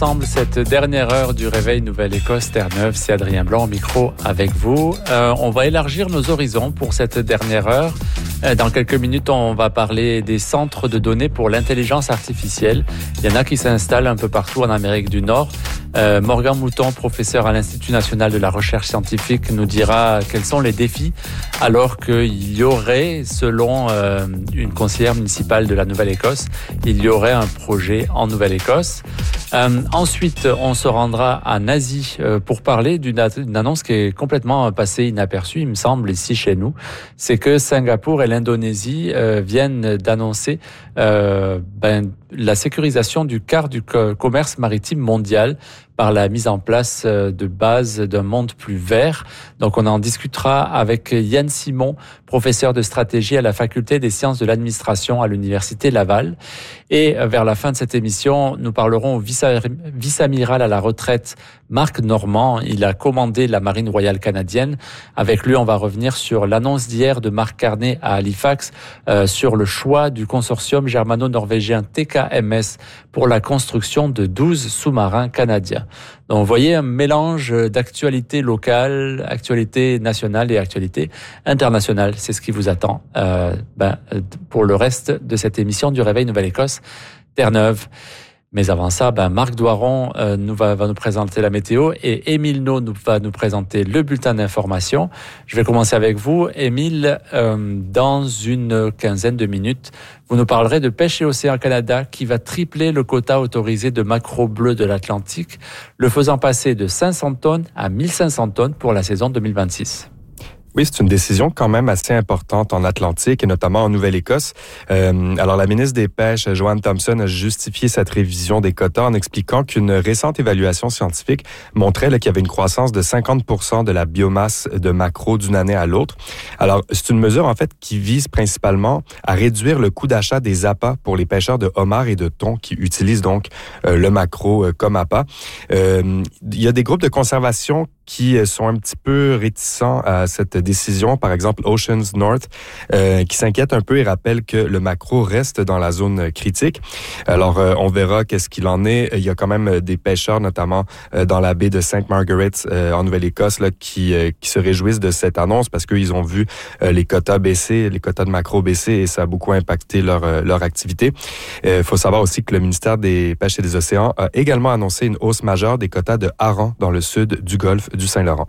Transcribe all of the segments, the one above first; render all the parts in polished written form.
ensemble cette dernière heure du Réveil Nouvelle-Écosse Terre-Neuve. C'est Adrien Blanc au micro avec vous. On va élargir nos horizons pour cette dernière heure. Dans quelques minutes, on va parler des centres de données pour l'intelligence artificielle. Il y en a qui s'installent un peu partout en Amérique du Nord. Morgan Mouton, professeur à l'Institut national de la recherche scientifique, nous dira quels sont les défis alors qu'il y aurait, selon une conseillère municipale de la Nouvelle-Écosse, il y aurait un projet en Nouvelle-Écosse. Ensuite, on se rendra en Asie pour parler d'une annonce qui est complètement passée inaperçue, il me semble, ici chez nous. C'est que Singapour et l'Indonésie viennent d'annoncer la sécurisation du quart du commerce maritime mondial par la mise en place de bases d'un monde plus vert. Donc, on en discutera avec Yann Simon, professeur de stratégie à la Faculté des sciences de l'administration à l'Université Laval. Et vers la fin de cette émission, nous parlerons au vice-amiral à la retraite, Marc Normand. Il a commandé la Marine royale canadienne. Avec lui, on va revenir sur l'annonce d'hier de Marc Carney à Halifax sur le choix du consortium germano-norvégien TKMS pour la construction de 12 sous-marins canadiens. Donc, vous voyez un mélange d'actualité locale, actualité nationale et actualité internationale. C'est ce qui vous attend pour le reste de cette émission du Réveil Nouvelle-Écosse Terre-Neuve. Mais avant ça, Marc Doiron va nous présenter la météo et Émile Naud va nous présenter le bulletin d'information. Je vais commencer avec vous, Émile. Dans une quinzaine de minutes, vous nous parlerez de Pêche et Océan Canada qui va tripler le quota autorisé de maquereaux bleus de l'Atlantique, le faisant passer de 500 tonnes à 1500 tonnes pour la saison 2026. Oui, c'est une décision quand même assez importante en Atlantique et notamment en Nouvelle-Écosse. Alors, la ministre des Pêches, Joanne Thompson, a justifié cette révision des quotas en expliquant qu'une récente évaluation scientifique montrait qu'il y avait une croissance de 50% de la biomasse de maquereaux d'une année à l'autre. Alors, c'est une mesure, en fait, qui vise principalement à réduire le coût d'achat des appâts pour les pêcheurs de homards et de thon qui utilisent donc le maquereau comme appât. Il y a des groupes de conservation qui sont un petit peu réticents à cette décision. Par exemple, Oceans North, qui s'inquiète un peu et rappelle que le maquereau reste dans la zone critique. Alors, on verra qu'est-ce qu'il en est. Il y a quand même des pêcheurs, notamment dans la baie de St. Margaret en Nouvelle-Écosse, qui se réjouissent de cette annonce parce qu'ils ont vu les quotas baisser, les quotas de maquereau baisser et ça a beaucoup impacté leur activité. Il faut savoir aussi que le ministère des Pêches et des Océans a également annoncé une hausse majeure des quotas de harengs dans le sud du golfe du Saint-Laurent.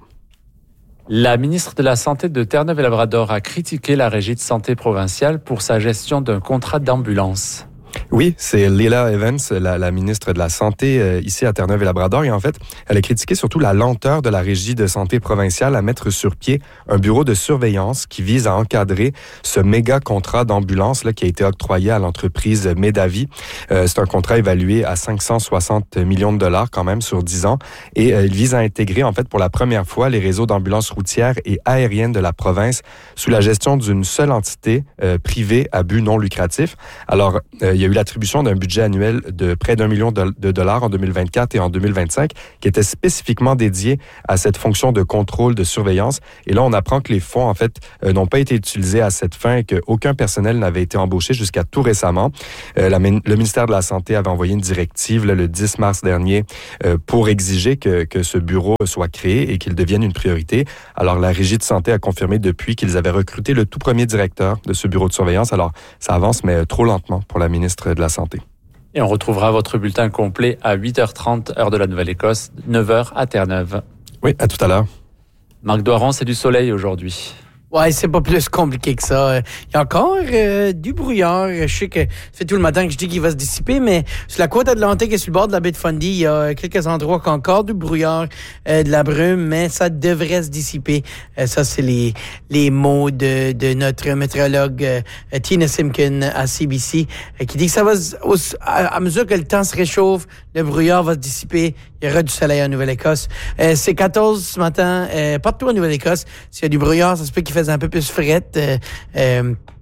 La ministre de la Santé de Terre-Neuve-et-Labrador a critiqué la Régie de santé provinciale pour sa gestion d'un contrat d'ambulance. Oui, c'est Leila Evans, la ministre de la Santé ici à Terre-Neuve-et-Labrador. Et en fait, elle a critiqué surtout la lenteur de la Régie de santé provinciale à mettre sur pied un bureau de surveillance qui vise à encadrer ce méga contrat d'ambulance qui a été octroyé à l'entreprise Medavi. C'est un contrat évalué à 560 millions de dollars quand même sur 10 ans. Et il vise à intégrer en fait pour la première fois les réseaux d'ambulances routières et aériennes de la province sous la gestion d'une seule entité privée à but non lucratif. Alors, il y a eu l'attribution d'un budget annuel de près d'1 million de dollars en 2024 et en 2025 qui était spécifiquement dédié à cette fonction de contrôle, de surveillance. Et là, on apprend que les fonds, en fait, n'ont pas été utilisés à cette fin et qu'aucun personnel n'avait été embauché jusqu'à tout récemment. Le ministère de la Santé avait envoyé une directive le 10 mars dernier pour exiger que ce bureau soit créé et qu'il devienne une priorité. Alors, la Régie de santé a confirmé depuis qu'ils avaient recruté le tout premier directeur de ce bureau de surveillance. Alors, ça avance, mais trop lentement pour la ministre de la Santé. Et on retrouvera votre bulletin complet à 8h30, heure de la Nouvelle-Écosse, 9h à Terre-Neuve. Oui, à tout à l'heure. Marc Doiron, c'est du soleil aujourd'hui. Ouais, c'est pas plus compliqué que ça. Il y a encore du brouillard. Je sais que ça fait tout le matin que je dis qu'il va se dissiper, mais sur la côte atlantique et sur le bord de la baie de Fundy, il y a quelques endroits qui ont encore du brouillard, de la brume, mais ça devrait se dissiper. Ça, c'est les mots de notre météorologue Tina Simkin à CBC, qui dit que ça va, à mesure que le temps se réchauffe, le brouillard va se dissiper. Il y aura du soleil en Nouvelle-Écosse. C'est 14 ce matin, partout en Nouvelle-Écosse. S'il y a du brouillard, ça se peut qu'il fasse un peu plus frette.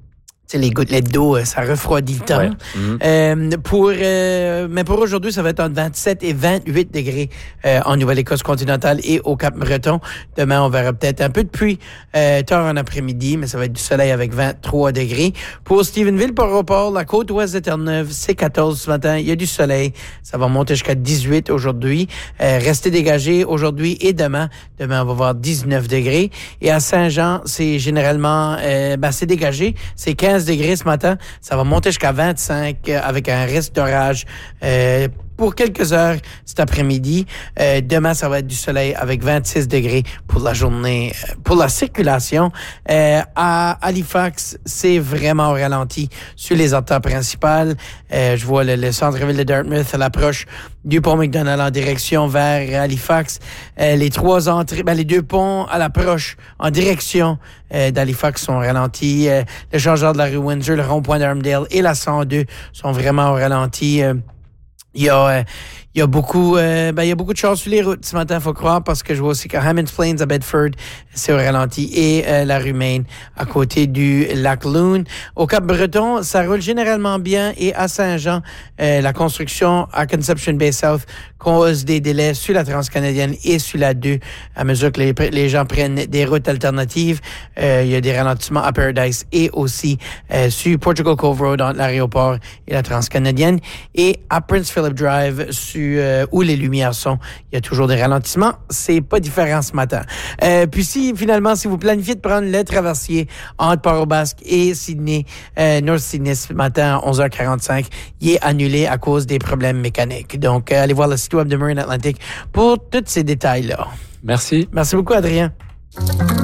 les gouttelettes d'eau, ça refroidit le temps. Ouais. Mais pour aujourd'hui, ça va être entre 27 et 28 degrés en Nouvelle-Écosse continentale et au Cap-Breton. Demain, on verra peut-être un peu de pluie tard en après-midi, mais ça va être du soleil avec 23 degrés. Pour Stephenville, Port-au-Port, la côte ouest de Terre-Neuve, c'est 14 ce matin. Il y a du soleil. Ça va monter jusqu'à 18 aujourd'hui. Restez dégagés aujourd'hui et demain. Demain, on va voir 19 degrés. Et à Saint-Jean, c'est généralement, c'est dégagé. C'est 15 degrés ce matin. Ça va monter jusqu'à 25 avec un risque d'orage pour quelques heures cet après-midi. Demain, ça va être du soleil avec 26 degrés pour la journée. Pour la circulation, à Halifax, c'est vraiment au ralenti sur les artères principales. Je vois le centre-ville de Dartmouth à l'approche du pont McDonald en direction vers Halifax. Les trois entrées, les deux ponts à l'approche en direction d'Halifax sont ralentis. Le changeur de la rue Windsor, le rond-point d'Armdale et la 102 sont vraiment au ralenti. Il y a beaucoup de choses sur les routes ce matin, faut croire, parce que je vois aussi qu'à Hammonds Plains à Bedford, c'est au ralenti, et la rue Main à côté du lac Loon. Au Cap-Breton, ça roule généralement bien, et à Saint-Jean, la construction à Conception Bay South cause des délais sur la transcanadienne et sur la 2 à mesure que les gens prennent des routes alternatives. Il y a des ralentissements à Paradise et aussi sur Portugal Cove Road entre l'aéroport et la transcanadienne, et à Prince Philip Drive où les lumières sont, il y a toujours des ralentissements. C'est pas différent ce matin. Puis si vous planifiez de prendre le traversier entre Port-au-Basque et Sydney, North Sydney ce matin à 11h45, il est annulé à cause des problèmes mécaniques. Donc, allez voir le site web de Marine Atlantic pour tous ces détails-là. Merci. Merci beaucoup, Adrien.